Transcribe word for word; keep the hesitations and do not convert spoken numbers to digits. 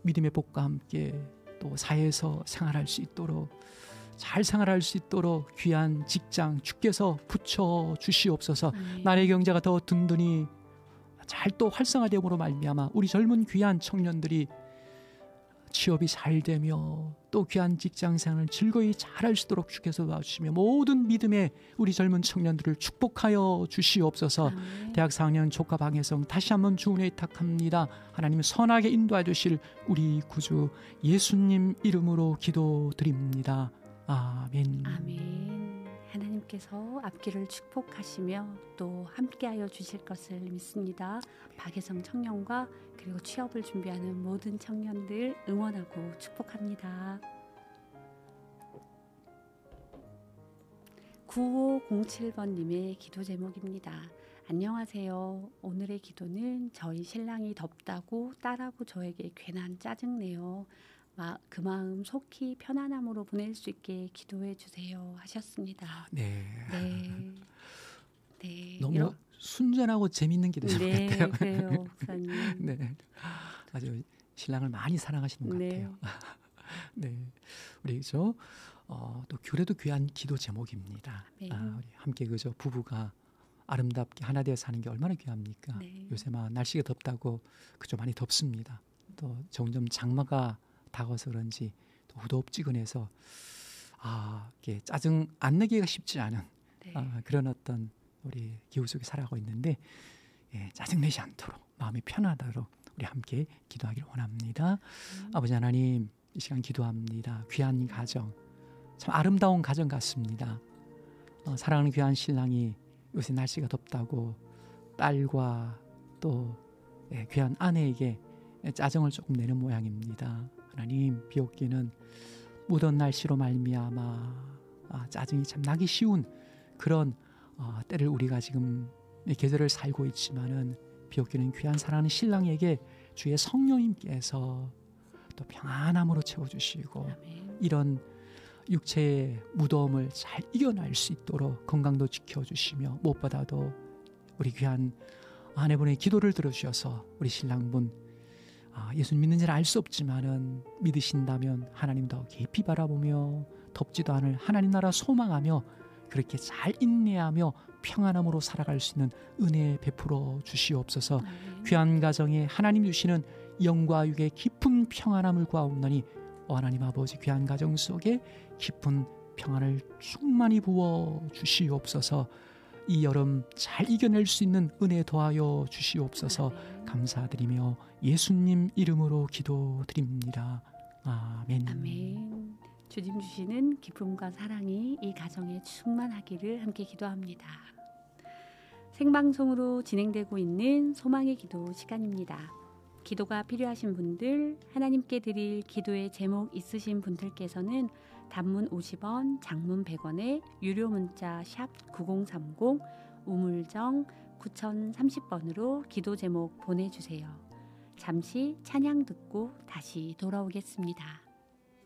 믿음의 복과 함께 또 사회에서 생활할 수 있도록, 잘 생활할 수 있도록 귀한 직장 주께서 붙여 주시옵소서. 아멘. 나의 경제가 더 든든히 잘 또 활성화되므로 말미암아 우리 젊은 귀한 청년들이 취업이 잘 되며 또 귀한 직장 생활을 즐거이 잘할 수 있도록 주께서 도와주시며 모든 믿음의 우리 젊은 청년들을 축복하여 주시옵소서. 아멘. 대학 사 학년 조카 방혜성 다시 한번 주은혜 의탁합니다. 하나님 선하게 인도해 주실 우리 구주 예수님 이름으로 기도드립니다. 아멘. 아멘. 하나님께서 앞길을 축복하시며 또 함께하여 주실 것을 믿습니다. 박혜성 청년과 그리고 취업을 준비하는 모든 청년들 응원하고 축복합니다. 구오공칠 번님의 기도 제목입니다. 안녕하세요. 오늘의 기도는 저희 신랑이 덥다고 딸하고 저에게 괜한 짜증내요. 마, 그 마음 속히 편안함으로 보낼 수 있게 기도해 주세요 하셨습니다. 네. 네. 네. 너무 이러... 순전하고 재밌는 기도 제목 네, 같아요. 그래요, 목사님. 네. 아주 신랑을 많이 사랑하시는 것 네. 같아요. 네. 우리 저 어, 또 교례도 귀한 기도 제목입니다. 네. 아, 우리 함께 그저 부부가 아름답게 하나 되어 사는 게 얼마나 귀합니까? 네. 요새 막 날씨가 덥다고 그저 많이 덥습니다. 또 점점 장마가 다가와서 그런지 또 후덥지근해서 아, 이게 짜증 안 내기가 쉽지 않은 네. 아, 그런 어떤 우리 기후 속에 살아가고 있는데 예, 짜증내지 않도록 마음이 편하도록 우리 함께 기도하기를 원합니다. 음. 아버지 하나님 이 시간 기도합니다. 귀한 가정 참 아름다운 가정 같습니다. 어, 사랑하는 귀한 신랑이 요새 날씨가 덥다고 딸과 또 예, 귀한 아내에게 짜증을 조금 내는 모양입니다. 하나님 비옥기는 무더운 날씨로 말미암아 아, 짜증이 참 나기 쉬운 그런 어, 때를 우리가 지금 이 계절을 살고 있지만은 비옥기는 귀한 사랑하는 신랑에게 주의 성령님께서 또 평안함으로 채워주시고 아멘. 이런 육체의 무더움을 잘 이겨낼 수 있도록 건강도 지켜주시며 무엇보다도 우리 귀한 아내분의 기도를 들어주셔서 우리 신랑분 아, 예수 믿는지는 알 수 없지만은 믿으신다면 하나님 더 깊이 바라보며 덥지도 않을 하나님 나라 소망하며 그렇게 잘 인내하며 평안함으로 살아갈 수 있는 은혜 베풀어 주시옵소서. 아멘. 귀한 가정에 하나님 주시는 영과 육의 깊은 평안함을 구하옵나니 오 하나님 아버지 귀한 가정 속에 깊은 평안을 충만히 부어 주시옵소서. 이 여름 잘 이겨낼 수 있는 은혜 더하여 주시옵소서. 아멘. 감사드리며 예수님 이름으로 기도드립니다. 아멘. 아멘. 주님 주시는 기쁨과 사랑이 이 가정에 충만하기를 함께 기도합니다. 생방송으로 진행되고 있는 소망의 기도 시간입니다. 기도가 필요하신 분들, 하나님께 드릴 기도의 제목 있으신 분들께서는 단문 오십 원, 장문 백 원에 유료 문자 샵 구공삼공 우물정 구공삼공 번으로 기도 제목 보내주세요. 잠시 찬양 듣고 다시 돌아오겠습니다.